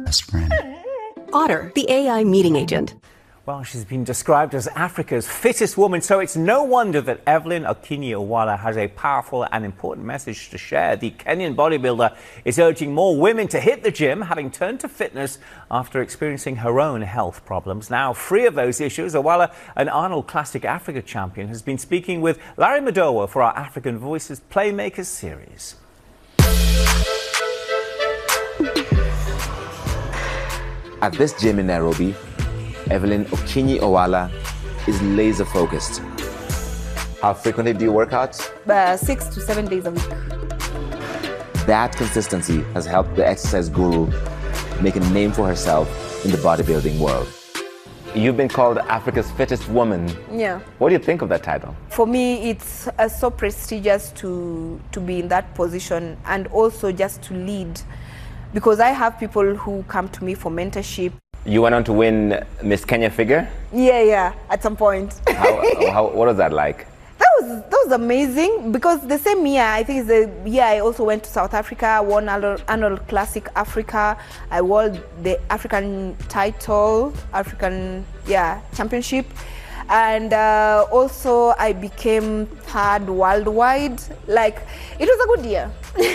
best friend. Otter, the AI meeting agent. Well, she's been described as Africa's fittest woman, so it's no wonder that Evelyn Okinyi-Owala has a powerful and important message to share. The Kenyan bodybuilder is urging more women to hit the gym, having turned to fitness after experiencing her own health problems. Now, free of those issues, Owala, an Arnold Classic Africa champion, has been speaking with Larry Madowo for our African Voices Playmakers series. At this gym in Nairobi, Evelyn Okinyi-Owala is laser focused. How frequently do you work out? 6 to 7 days a week. That consistency has helped the exercise guru make a name for herself in the bodybuilding world. You've been called Africa's fittest woman. Yeah. What do you think of that title? For me, it's so prestigious to be in that position and also just to lead, because I have people who come to me for mentorship. You went on to win Miss Kenya figure? Yeah, at some point. What was that like? That was amazing, because the same year, I think it's the year I also went to South Africa, won Arnold Classic Africa. I won the African title, championship. And also I became third worldwide. Like, it was a good year.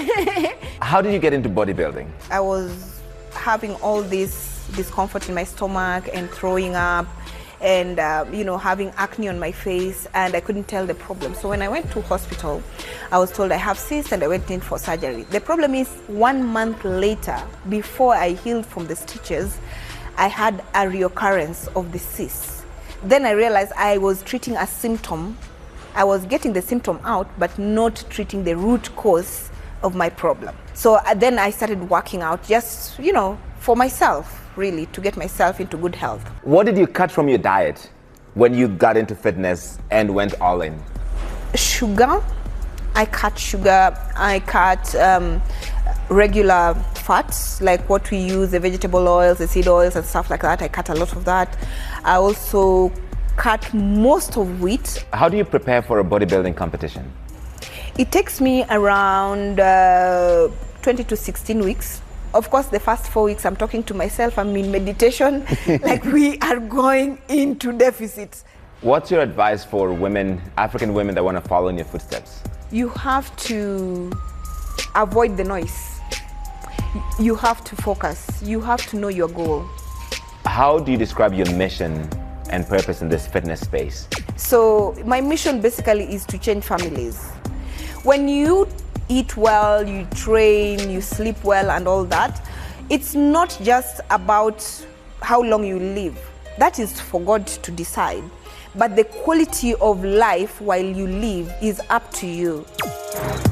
How did you get into bodybuilding? I was having all this discomfort in my stomach and throwing up and having acne on my face, and I couldn't tell the problem. So when I went to hospital, I was told I have cysts, and I went in for surgery. The problem is 1 month later, before I healed from the stitches, I had a reoccurrence of the cysts. Then I realized I was treating a symptom. I was getting the symptom out, but not treating the root cause of my problem. So then I started working out just, for myself, really, to get myself into good health. What did you cut from your diet when you got into fitness and went all in? Sugar. I cut sugar. I cut regular fats, like what we use, the vegetable oils, the seed oils and stuff like that. I cut a lot of that. I also cut most of wheat. How do you prepare for a bodybuilding competition? It takes me around 20 to 16 weeks. Of course, the first 4 weeks, I'm talking to myself, I'm in meditation, like we are going into deficit. What's your advice for women, African women that want to follow in your footsteps? You have to avoid the noise. You have to focus. You have to know your goal. How do you describe your mission and purpose in this fitness space? So my mission basically is to change families. When you eat well, you train, you sleep well and all that, it's not just about how long you live. That is for God to decide. But the quality of life while you live is up to you.